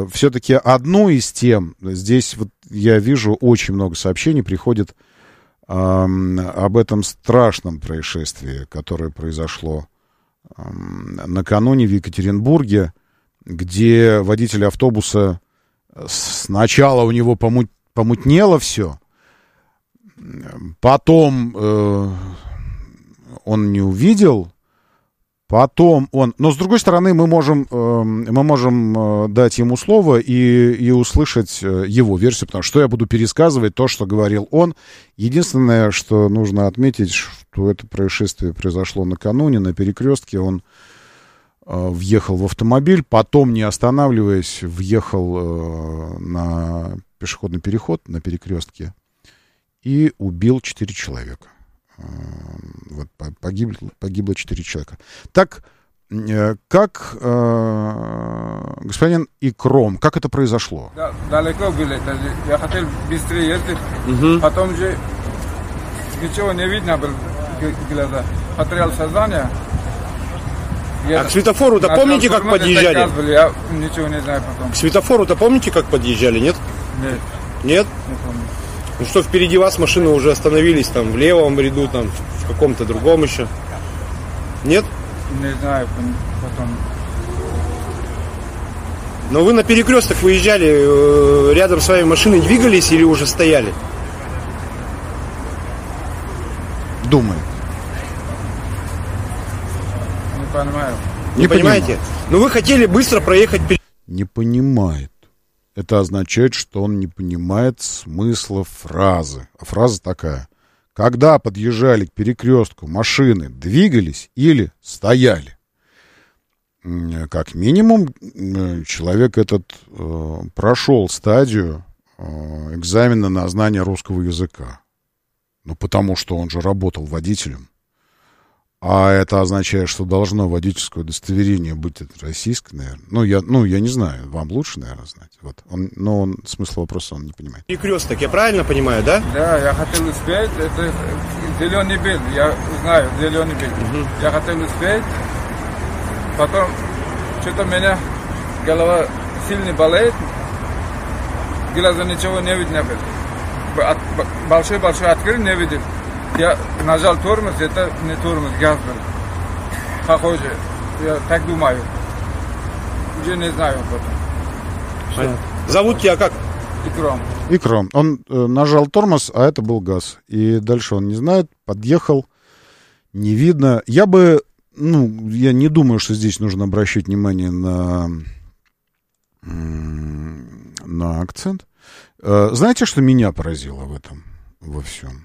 все-таки одну из тем, здесь вот я вижу очень много сообщений приходит об этом страшном происшествии, которое произошло накануне в Екатеринбурге, где водитель автобуса сначала у него помутнело все, потом он не увидел, потом он... Но, с другой стороны, мы можем дать ему слово и услышать его версию, потому что я буду пересказывать то, что говорил он. Единственное, что нужно отметить, что это происшествие произошло накануне на перекрестке. Он въехал в автомобиль, потом, не останавливаясь, въехал на пешеходный переход на перекрестке и убил 4 человека. Вот, погибло 4 человека. Так, как господин Икром, как это произошло? Да, далеко были. Я хотел быстрее ездить. Потом же ничего не видно было глаза. Потерял сознание. А к светофору-то помните, как подъезжали? Я ничего не знаю потом. К светофору-то помните, как подъезжали, нет? Нет. Нет? Не помню. Ну что, впереди вас машины уже остановились, там, в левом ряду, там, в каком-то другом еще. Нет? Не знаю потом. Но вы на перекресток выезжали, рядом с вами машины двигались или уже стояли? Думаю. Не понимаю. Не понимаете? Ну вы хотели быстро проехать... Не понимает. Это означает, что он не понимает смысла фразы. А фраза такая. Когда подъезжали к перекрестку, машины двигались или стояли? Как минимум, человек этот прошел стадию экзамена на знание русского языка. Ну, потому что он же работал водителем. А это означает, что должно водительское удостоверение быть российское, наверное. Ну, я не знаю, вам лучше, наверное, знать. Вот. Но смысл вопроса он не понимает. Перекресток, я правильно понимаю, да? Да, я хотел успеть. Это зеленый бит, я знаю, зеленый бит. Я хотел успеть. Потом что-то у меня голова сильно болит. Глаза ничего не видно. Большой открыл, не видит. Я нажал тормоз, это не тормоз, газ был. Похоже, я так думаю. Уже не знаю потом. Зовут тебя как? Икром. Икром. Он нажал тормоз, а это был газ. И дальше он не знает, подъехал, не видно. Я не думаю, что здесь нужно обращать внимание на акцент. Знаете, что меня поразило в этом, во всем?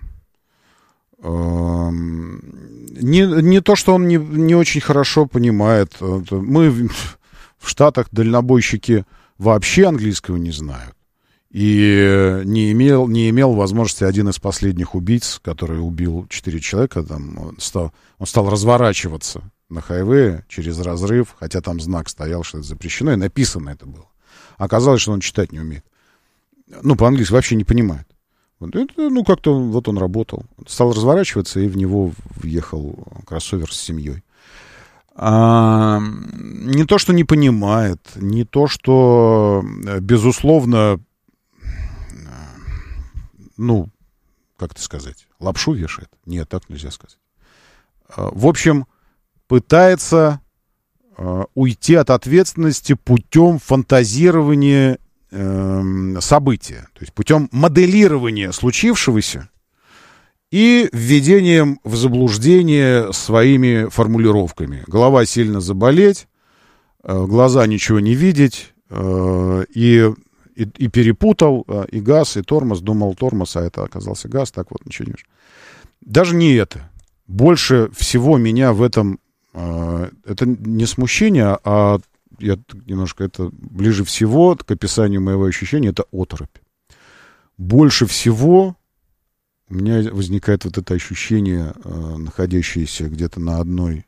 Не то, что он не очень хорошо понимает. Мы в Штатах дальнобойщики вообще английского не знают. И не имел возможности один из последних убийц, который убил 4 человека, он стал разворачиваться на хайвее через разрыв, хотя там знак стоял, что это запрещено, и написано это было. Оказалось, что он читать не умеет. По-английски вообще не понимает. Как-то вот он работал. Стал разворачиваться, и в него въехал кроссовер с семьей. Не то, что не понимает, не то, что, безусловно, как это сказать, лапшу вешает. Нет, так нельзя сказать. В общем, пытается уйти от ответственности путем фантазирования события, то есть путем моделирования случившегося и введением в заблуждение своими формулировками. Голова сильно заболеть, глаза ничего не видеть, и перепутал и газ, и тормоз, думал тормоз, а это оказался газ, так вот ничего не вижу. Даже не это. Больше всего меня в этом, это не смущение, а я немножко это ближе всего к описанию моего ощущения, это оторопь. Больше всего у меня возникает вот это ощущение, находящееся где-то на одной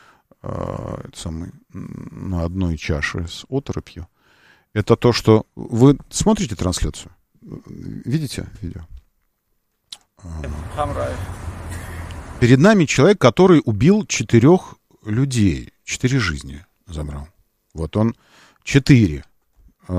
чаше с оторопью. Это то, что... Вы смотрите трансляцию? Видите видео? Перед нами человек, который убил 4 людей. 4 жизни забрал. Вот он 4.